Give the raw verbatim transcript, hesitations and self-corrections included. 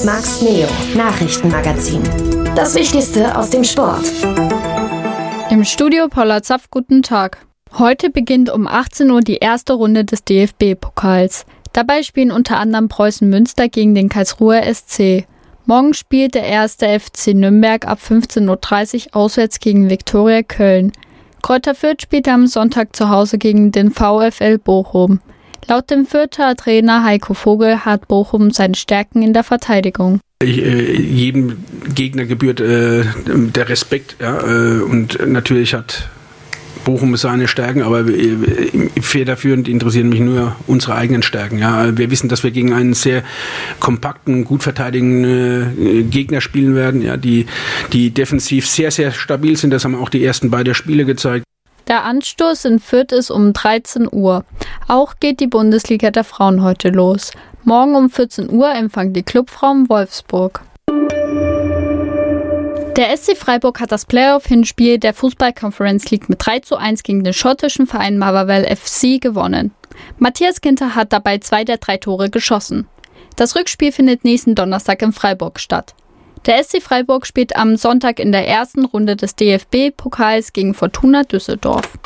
Max Neo Nachrichtenmagazin. Das Wichtigste aus dem Sport. Im Studio Paula Zapf, guten Tag. Heute beginnt um achtzehn Uhr die erste Runde des D F B-Pokals. Dabei spielen unter anderem Preußen Münster gegen den Karlsruher S C. Morgen spielt der erste F C Nürnberg ab fünfzehn Uhr dreißig auswärts gegen Viktoria Köln. Greuther Fürth spielt am Sonntag zu Hause gegen den VfL Bochum. Laut dem Fürther Trainer Heiko Vogel hat Bochum seine Stärken in der Verteidigung. Äh, jedem Gegner gebührt äh, der Respekt, ja, äh, und natürlich hat Bochum seine Stärken, aber äh, federführend interessieren mich nur unsere eigenen Stärken. Ja. Wir wissen, dass wir gegen einen sehr kompakten, gut verteidigenden äh, Gegner spielen werden, ja, die, die defensiv sehr, sehr stabil sind. Das haben auch die ersten beiden Spiele gezeigt. Der Anstoß in Fürth ist um dreizehn Uhr. Auch geht die Bundesliga der Frauen heute los. Morgen um vierzehn Uhr empfangen die Clubfrauen Wolfsburg. Der S C Freiburg hat das Playoff-Hinspiel der Fußball-Conference League mit drei zu eins gegen den schottischen Verein Motherwell F C gewonnen. Matthias Ginter hat dabei zwei der drei Tore geschossen. Das Rückspiel findet nächsten Donnerstag in Freiburg statt. Der S C Freiburg spielt am Sonntag in der ersten Runde des D F B-Pokals gegen Fortuna Düsseldorf.